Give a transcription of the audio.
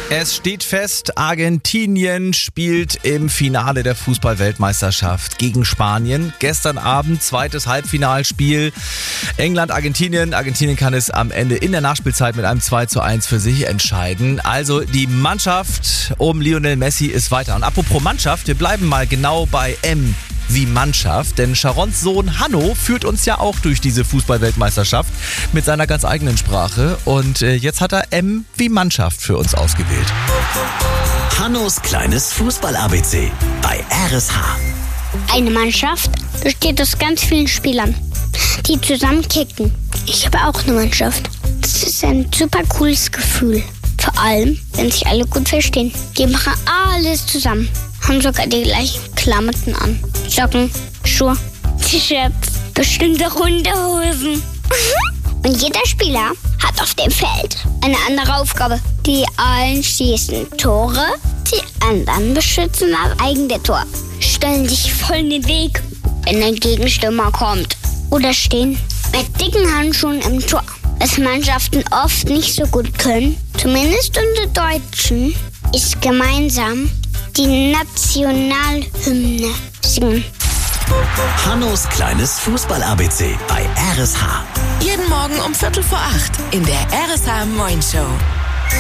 Es steht fest, Argentinien spielt im Finale der Fußball-Weltmeisterschaft gegen Spanien. Gestern Abend zweites Halbfinalspiel. England, Argentinien. Argentinien kann es am Ende in der Nachspielzeit mit einem 2:1 für sich entscheiden. Also die Mannschaft um Lionel Messi ist weiter. Und apropos Mannschaft, wir bleiben mal genau bei M wie Mannschaft, denn Sharons Sohn Hanno führt uns ja auch durch diese Fußball-Weltmeisterschaft mit seiner ganz eigenen Sprache und jetzt hat er M wie Mannschaft für uns ausgewählt. Hannos kleines Fußball-ABC bei RSH. Eine Mannschaft besteht aus ganz vielen Spielern, die zusammen kicken. Ich habe auch eine Mannschaft. Das ist ein super cooles Gefühl. Vor allem, wenn sich alle gut verstehen. Die machen alles zusammen, haben sogar die gleichen Klamotten an. Socken, Schuhe, T-Shirts, bestimmte Hundehosen. Und jeder Spieler hat auf dem Feld eine andere Aufgabe. Die einen schießen Tore, die anderen beschützen das eigene Tor. Stellen sich voll in den Weg, wenn ein Gegenstürmer kommt. Oder stehen mit dicken Handschuhen im Tor. Was Mannschaften oft nicht so gut können, zumindest unsere Deutschen, ist gemeinsam die Nationalhymne singen. Hannos kleines Fußball-ABC bei RSH. Jeden Morgen um 7:45 in der RSH Morning Show.